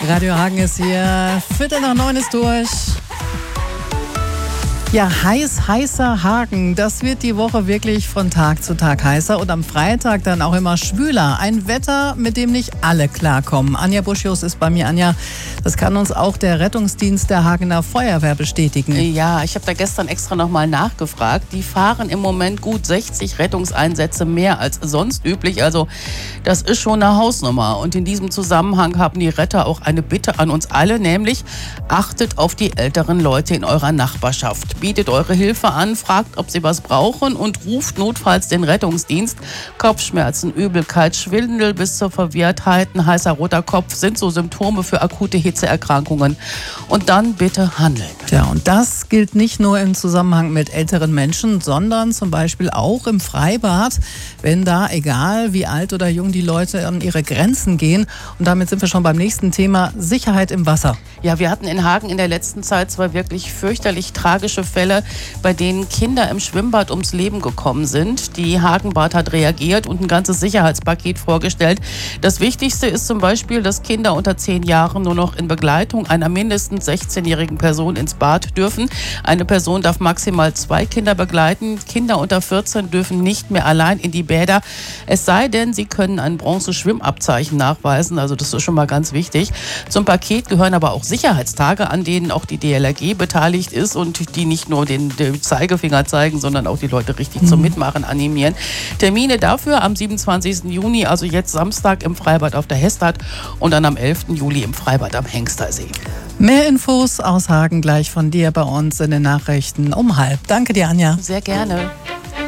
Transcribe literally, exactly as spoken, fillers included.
Radio Hagen ist hier. Viertel nach neun ist durch. Ja, heiß, heißer Hagen. Das wird die Woche wirklich von Tag zu Tag heißer und am Freitag dann auch immer schwüler. Ein Wetter, mit dem nicht alle klarkommen. Anja Buschius ist bei mir. Anja, das kann uns auch der Rettungsdienst der Hagener Feuerwehr bestätigen. Ja, ich habe da gestern extra nochmal nachgefragt. Die fahren im Moment gut sechzig Rettungseinsätze mehr als sonst üblich. Also das ist schon eine Hausnummer. Und in diesem Zusammenhang haben die Retter auch eine Bitte an uns alle, nämlich achtet auf die älteren Leute in eurer Nachbarschaft. Bietet eure Hilfe an, fragt, ob sie was brauchen und ruft notfalls den Rettungsdienst. Kopfschmerzen, Übelkeit, Schwindel bis zur Verwirrtheit, ein heißer roter Kopf sind so Symptome für akute Hitzeerkrankungen. Und dann bitte handeln. Ja, und das gilt nicht nur im Zusammenhang mit älteren Menschen, sondern zum Beispiel auch im Freibad, wenn da, egal wie alt oder jung die Leute, an ihre Grenzen gehen. Und damit sind wir schon beim nächsten Thema, Sicherheit im Wasser. Ja, wir hatten in Hagen in der letzten Zeit zwei wirklich fürchterlich tragische Fälle, bei denen Kinder im Schwimmbad ums Leben gekommen sind. Die Hagenbad hat reagiert und ein ganzes Sicherheitspaket vorgestellt. Das Wichtigste ist zum Beispiel, dass Kinder unter zehn Jahren nur noch in Begleitung einer mindestens sechzehnjährigen Person ins Bad dürfen. Eine Person darf maximal zwei Kinder begleiten. Kinder unter vierzehn dürfen nicht mehr allein in die Bäder. Es sei denn, sie können ein Bronze-Schwimmabzeichen nachweisen. Also das ist schon mal ganz wichtig. Zum Paket gehören aber auch Sicherheitstage, an denen auch die D L R G beteiligt ist und die nicht nur den, den Zeigefinger zeigen, sondern auch die Leute richtig mhm. zum Mitmachen animieren. Termine dafür am siebenundzwanzigsten Juni, also jetzt Samstag im Freibad auf der Hestad und dann am elften Juli im Freibad am Hengstersee. Mehr Infos aus Hagen gleich von dir bei uns in den Nachrichten um halb. Danke dir, Anja. Sehr gerne.